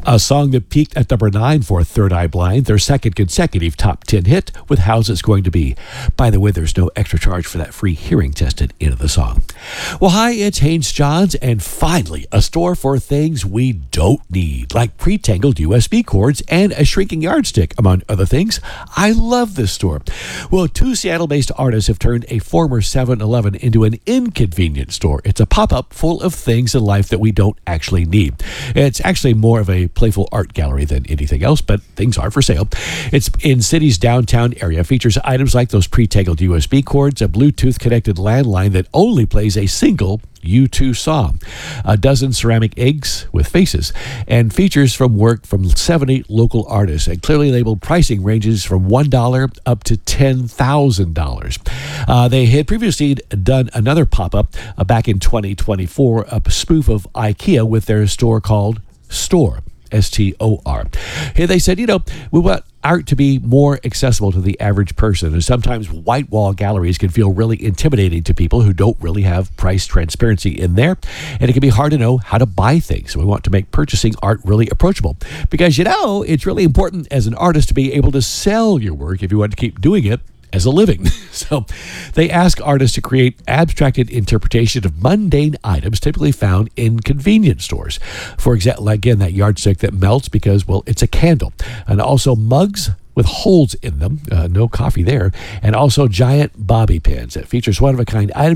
A song that peaked at number 9 for Third Eye Blind, their second consecutive top 10 hit with How's It's Going to Be. By the way, there's no extra charge for that free hearing test at the end of the song. Well, hi, it's Haynes Johns, and finally, a store for things we don't need, like pre-tangled USB cords and a shrinking yardstick, among other things. I love this store. Well, 2 Seattle-based artists have turned a former 7-Eleven into an inconvenience store. It's a pop-up full of things in life that we don't actually need. It's actually more of a playful art gallery than anything else, but things are for sale. It's in city's downtown area. Features items like those pre-tangled USB cords, a Bluetooth-connected landline that only plays a single U2 song, a dozen ceramic eggs with faces, and features from work from 70 local artists, and clearly labeled pricing ranges from $1 up to $10,000. They had previously done another pop-up back in 2024, a spoof of IKEA with their store called Store. S-T-O-R. Here they said, we want art to be more accessible to the average person, and sometimes white wall galleries can feel really intimidating to people who don't really have price transparency in there, and it can be hard to know how to buy things. So we want to make purchasing art really approachable, because it's really important as an artist to be able to sell your work if you want to keep doing it as a living. So they ask artists to create abstracted interpretation of mundane items typically found in convenience stores. For example, again, that yardstick that melts because, it's a candle. And also mugs with holes in them, no coffee there, and also giant bobby pins that features one-of-a-kind items